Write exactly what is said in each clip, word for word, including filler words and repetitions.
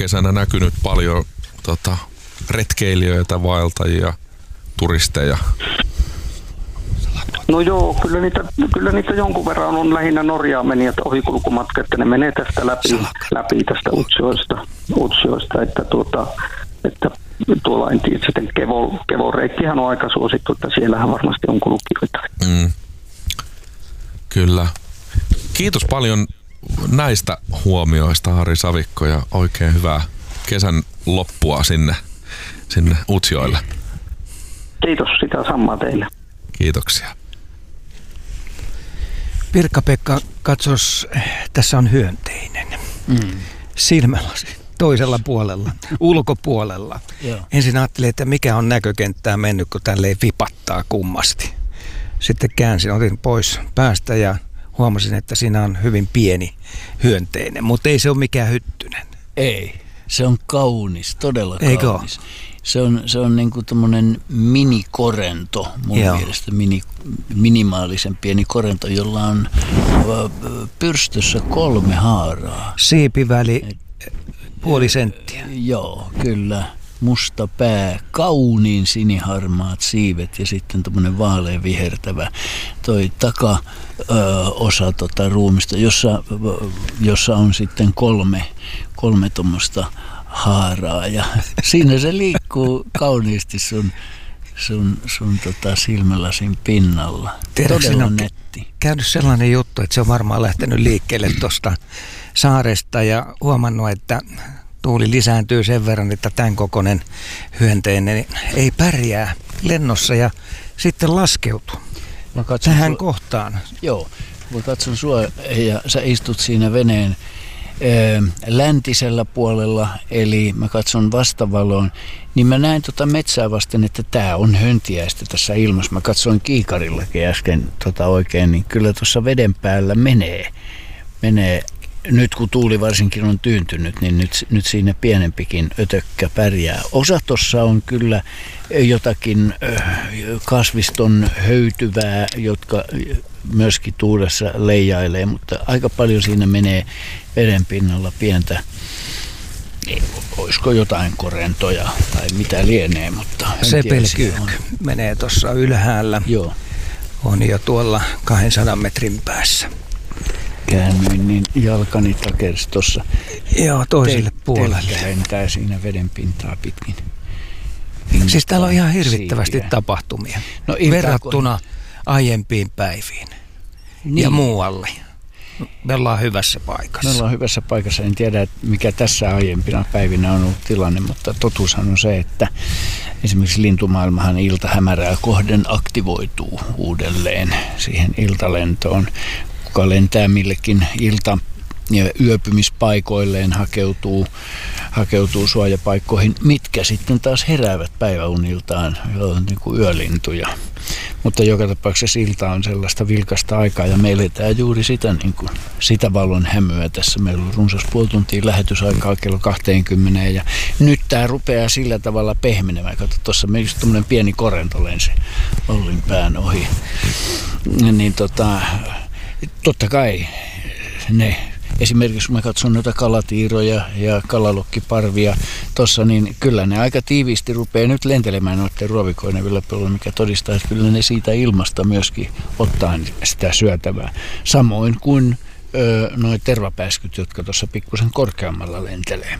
kesänä näkynyt paljon tota, retkeilijöitä, vaeltajia, turisteja? No joo, kyllä niitä, kyllä niitä jonkun verran on lähinnä Norjaan menijät ohikulkumatka, että ne menee tästä läpi, läpi tästä Utsjoesta, Utsjoesta, että, tuota, että tuolla en tiedä, sitten Kevo, Kevo-reittihän on aika suosittu, että siellähän varmasti on kulkijoita. Mm. Kyllä. Kiitos paljon näistä huomioista, Harri Savikko, ja oikein hyvää kesän loppua sinne, sinne Utsjoelle. Kiitos, sitä samaa teille. Kiitoksia. Pirkka-Pekka, katsos, tässä on hyönteinen. Mm. Silmälasi toisella puolella, ulkopuolella. Joo. Ensin ajattelin, että mikä on näkökenttää mennyt, kun tälleen vipattaa kummasti. Sitten käänsin, otin pois päästä ja huomasin, että siinä on hyvin pieni hyönteinen, mutta ei se ole mikään hyttynen. Ei, se on kaunis, todella Eikö kaunis. Ole? Se on, se on niin kuin tommonen minikorento, mun Joo. mielestä mini, minimaalisen pieni korento, jolla on pyrstössä kolme haaraa. Siipiväli puoli senttiä. Joo, kyllä. Musta pää, kauniin siniharmaat siivet ja sitten tommonen vaalean vihertävä toi takaosa tota ruumista, jossa, jossa on sitten kolme, kolme tommoista haaraa ja siinä se liikkuu kauniisti sun, sun, sun tota silmälasin pinnalla. Tiedätkö, todella on netti. Käynyt sellainen juttu, että se on varmaan lähtenyt liikkeelle tuosta saaresta ja huomannut, että tuuli lisääntyy sen verran, että tämän kokoinen hyönteinen ei pärjää lennossa ja sitten laskeutuu tähän sua, kohtaan. Joo, mä katson sua ja sä istut siinä veneen ö, läntisellä puolella, eli mä katson vastavaloon, niin mä näen tota metsää vasten, että tää on höntiäistä tässä ilmassa. Mä katsoin kiikarillakin äsken tota oikein, niin kyllä tuossa veden päällä menee, menee nyt kun tuuli varsinkin on tyyntynyt, niin nyt, nyt siinä pienempikin ötökkä pärjää. Osa tuossa on kyllä jotakin kasviston höytyvää, jotka myöskin tuulessa leijailee, mutta aika paljon siinä menee veden pinnalla pientä, olisiko jotain korentoja tai mitä lienee, mutta sepelkyykky menee tuossa ylhäällä. Joo. On jo tuolla kahdensadan metrin päässä. Käännyin, niin jalkani takersi tuossa. Joo, toiselle Te- puolelle. Telkkä siinä veden pintaa pitkin. Pintaa siis täällä on ihan hirvittävästi siiviä. Tapahtumia no, verrattuna kun aiempiin päiviin niin. Ja muualle. Me ollaan hyvässä paikassa. Me ollaan hyvässä paikassa. En tiedä, mikä tässä aiempina päivinä on ollut tilanne, mutta totuushan on se, että esimerkiksi lintumaailmahan iltahämärää kohden aktivoituu uudelleen siihen iltalentoon. Kuka lentää millekin ilta- ja yöpymispaikoilleen, hakeutuu, hakeutuu suojapaikkoihin, mitkä sitten taas heräävät päiväuniltaan, niin kuin yölintuja. Mutta joka tapauksessa ilta on sellaista vilkasta aikaa ja me eletään juuri sitä, niin kuin, sitä valon hämyä tässä. Meillä on runsas puoli tuntia lähetysaikaa kello kaksikymmentä ja nyt tämä rupeaa sillä tavalla pehmenemään. Kato, tuossa me just tuommoinen pieni korento lensi Ollin pään ohi. Niin tota... Totta kai ne, esimerkiksi kun mä katson noita kalatiiroja ja kalalokkiparvia tuossa, niin kyllä ne aika tiiviisti rupeaa nyt lentelemään noiden ruovikoiden yläpuolella, mikä todistaa, että kyllä ne siitä ilmasta myöskin ottaa sitä syötävää. Samoin kuin ö, noi tervapääskyt, jotka tuossa pikkusen korkeammalla lentelee.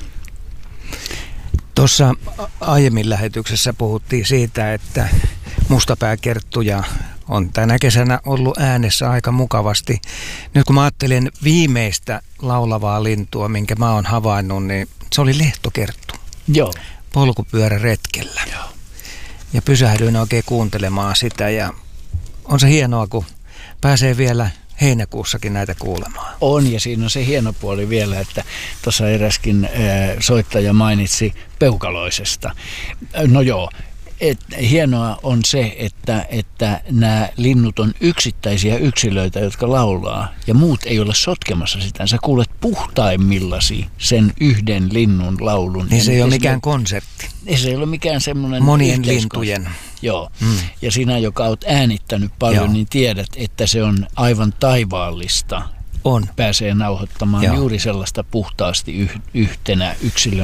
Tuossa aiemmin lähetyksessä puhuttiin siitä, että mustapääkerttuja on tänä kesänä ollut äänessä aika mukavasti. Nyt kun mä ajattelen viimeistä laulavaa lintua, minkä mä oon havainnut, niin se oli lehtokerttu. Joo. Polkupyöräretkellä. Joo. Ja pysähdyin oikein kuuntelemaan sitä ja on se hienoa, kun pääsee vielä heinäkuussakin näitä kuulemaan. On, ja siinä on se hieno puoli vielä, että tuossa eräskin soittaja mainitsi peukaloisesta. No joo. Et, hienoa on se, että, että nämä linnut on yksittäisiä yksilöitä, jotka laulaa, ja muut ei ole sotkemassa sitä. Sä kuulet puhtaimmillasi sen yhden linnun laulun. Niin se ei ole mikään konsertti. Se ei ole mikään semmoinen monien lintujen. Joo, mm. Ja sinä, joka olet äänittänyt paljon, Joo. niin tiedät, että se on aivan taivaallista. On. Pääsee nauhoittamaan Joo. juuri sellaista puhtaasti yh- yhtenä yksilön